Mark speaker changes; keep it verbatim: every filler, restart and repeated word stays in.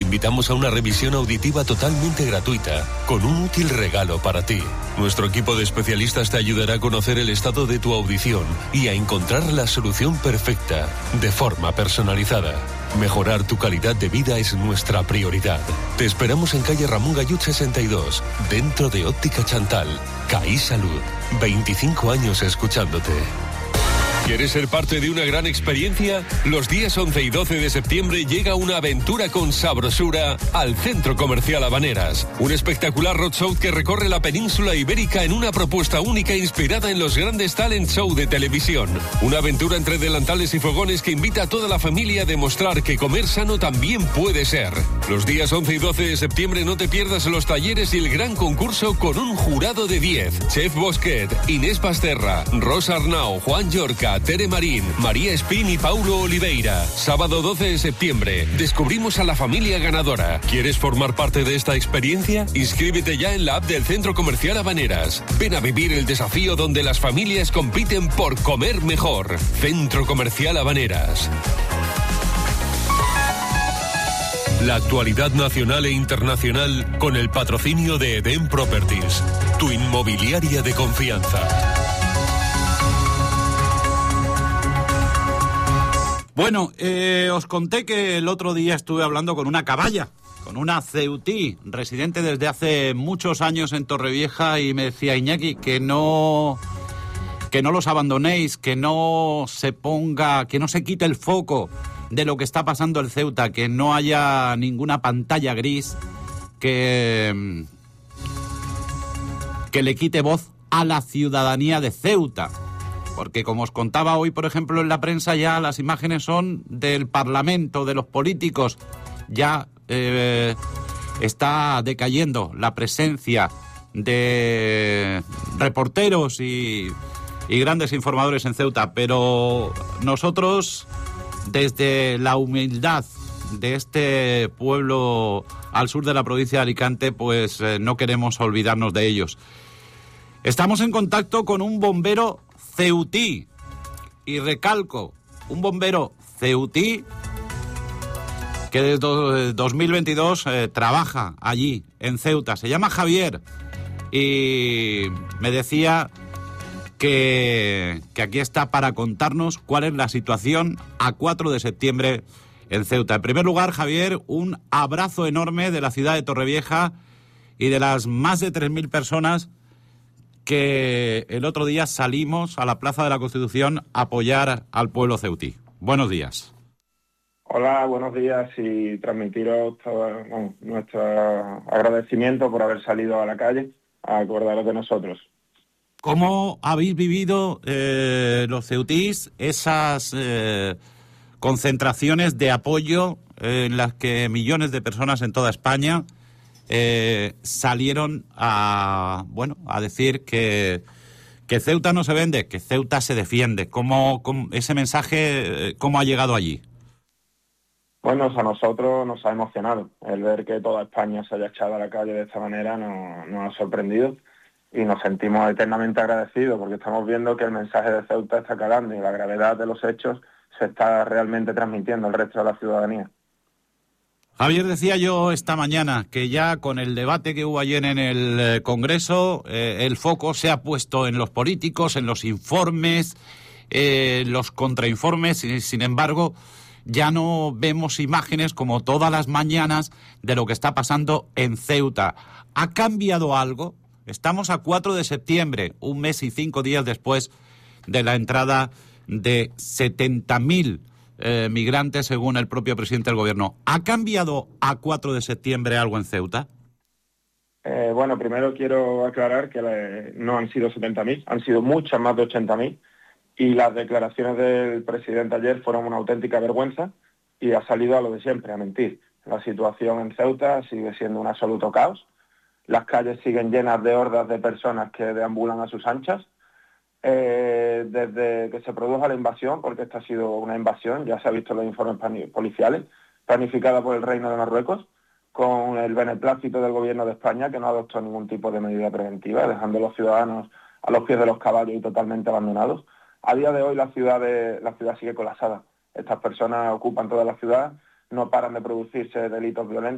Speaker 1: invitamos a una revisión auditiva totalmente gratuita, con un útil regalo para ti. Nuestro equipo de especialistas te ayudará a conocer el estado de tu audición y a encontrar la solución perfecta, de forma personalizada. Mejorar tu calidad de vida es nuestra prioridad. Te esperamos en calle Ramón Gallud sesenta y dos, dentro de Óptica Chantal. CAI Salud. veinticinco años escuchándote. ¿Quieres ser parte de una gran experiencia? Los días once y doce de septiembre llega una aventura con sabrosura al Centro Comercial Habaneras. Un espectacular roadshow que recorre la península ibérica en una propuesta única inspirada en los grandes talent show de televisión. Una aventura entre delantales y fogones que invita a toda la familia a demostrar que comer sano también puede ser. Los días once y doce de septiembre no te pierdas los talleres y el gran concurso con un jurado de diez. Chef Bosquet, Inés Pasterra, Rosa Arnau, Juan Llorca, Tere Marín, María Espín y Paulo Oliveira. Sábado doce de septiembre, descubrimos a la familia ganadora. ¿Quieres formar parte de esta experiencia? Inscríbete ya en la app del Centro Comercial Habaneras. Ven a vivir el desafío donde las familias compiten por comer mejor. Centro Comercial Habaneras. La actualidad nacional e internacional con el patrocinio de Eden Properties, tu inmobiliaria de confianza.
Speaker 2: Bueno, eh, os conté que el otro día estuve hablando con una caballa, con una ceutí, residente desde hace muchos años en Torrevieja, y me decía: Iñaki, que no, que no los abandonéis, que no se ponga, que no se quite el foco de lo que está pasando en Ceuta, que no haya ninguna pantalla gris que, que le quite voz a la ciudadanía de Ceuta. Porque, como os contaba hoy, por ejemplo, en la prensa, ya las imágenes son del Parlamento, de los políticos. Ya eh, está decayendo la presencia de reporteros y, y grandes informadores en Ceuta. Pero nosotros, desde la humildad de este pueblo al sur de la provincia de Alicante, pues eh, no queremos olvidarnos de ellos. Estamos en contacto con un bombero ceutí, y recalco, un bombero ceutí que desde dos mil veintidós eh, trabaja allí en Ceuta. Se llama Javier y me decía que, que aquí está para contarnos cuál es la situación a cuatro de septiembre en Ceuta. En primer lugar, Javier, un abrazo enorme de la ciudad de Torrevieja y de las más de tres mil personas que el otro día salimos a la Plaza de la Constitución a apoyar al pueblo ceutí. Buenos días.
Speaker 3: Hola, buenos días, y transmitiros todo, bueno, nuestro agradecimiento por haber salido a la calle a acordaros de nosotros.
Speaker 2: ¿Cómo habéis vivido eh, los ceutís esas eh, concentraciones de apoyo eh, en las que millones de personas en toda España Eh, salieron a bueno a decir que, que Ceuta no se vende, que Ceuta se defiende? ¿Cómo, cómo ese mensaje, cómo ha llegado allí?
Speaker 3: Bueno, a nosotros nos ha emocionado. El ver que toda España se haya echado a la calle de esta manera nos, nos ha sorprendido y nos sentimos eternamente agradecidos, porque estamos viendo que el mensaje de Ceuta está calando y la gravedad de los hechos se está realmente transmitiendo al resto de la ciudadanía.
Speaker 2: Javier, decía yo esta mañana que ya con el debate que hubo ayer en el Congreso, eh, el foco se ha puesto en los políticos, en los informes, eh, los contrainformes, y sin embargo ya no vemos imágenes como todas las mañanas de lo que está pasando en Ceuta. ¿Ha cambiado algo? Estamos a cuatro de septiembre, un mes y cinco días después de la entrada de setenta mil Eh, migrantes, según el propio presidente del gobierno. ¿Ha cambiado a cuatro de septiembre algo en Ceuta?
Speaker 3: Eh, bueno, primero quiero aclarar que le, no han sido setenta mil, han sido muchas más de ochenta mil, y las declaraciones del presidente ayer fueron una auténtica vergüenza y ha salido a lo de siempre, a mentir. La situación en Ceuta sigue siendo un absoluto caos, las calles siguen llenas de hordas de personas que deambulan a sus anchas. Eh, desde que se produjo la invasión, porque esta ha sido una invasión, ya se ha visto en los informes policiales, planificada por el Reino de Marruecos, con el beneplácito del gobierno de España, que no adoptó ningún tipo de medida preventiva, dejando a los ciudadanos a los pies de los caballos y totalmente abandonados. A día de hoy la ciudad, de, la ciudad sigue colapsada. Estas personas ocupan toda la ciudad, no paran de producirse delitos violentos.